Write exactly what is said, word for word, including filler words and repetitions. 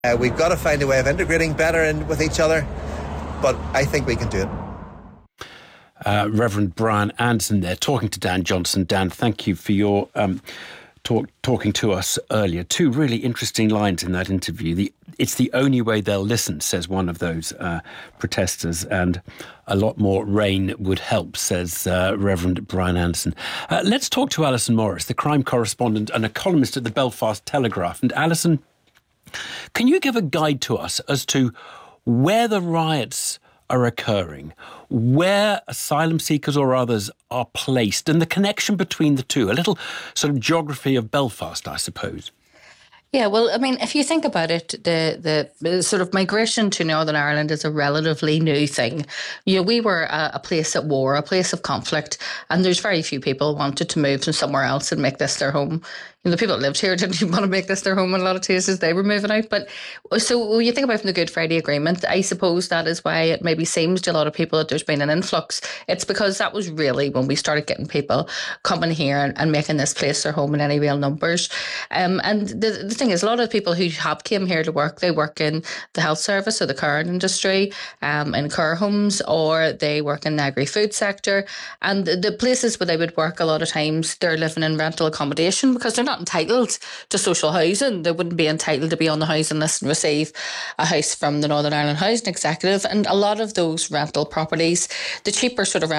Uh, we've got to find a way of integrating better in with each other, but I think we can do it. Uh, Reverend Brian Anderson there, talking to Dan Johnson. Dan, thank you for your um, talk, talking to us earlier. Two really interesting lines in that interview. The, it's the only way they'll listen, says one of those uh, protesters, and a lot more rain would help, says uh, Reverend Brian Anderson. Uh, let's talk to Alison Morris, the crime correspondent and a columnist at the Belfast Telegraph. And Alison, can you give a guide to us as to where the riots are occurring, where asylum seekers or others are placed, and the connection between the two? A little sort of geography of Belfast, I suppose. Yeah, well, I mean, if you think about it, the the sort of migration to Northern Ireland is a relatively new thing. You know, we were a, a place at war, a place of conflict, and there's very few people wanted to move to somewhere else and make this their home. You know, the people that lived here didn't even want to make this their home in a lot of cases. They were moving out. But so when you think about from the Good Friday Agreement, I suppose that is why it maybe seems to a lot of people that there's been an influx. It's because that was really when we started getting people coming here and, and making this place their home in any real numbers. Um, and the, the thing is, a lot of people who have came here to work, they work in the health service or the care industry, um, in care homes, or they work in the agri-food sector. And the, the places where they would work, a lot of times they're living in rental accommodation because they're not entitled to social housing. They wouldn't be entitled to be on the housing list and receive a house from the Northern Ireland Housing Executive. And a lot of those rental properties, the cheaper sort of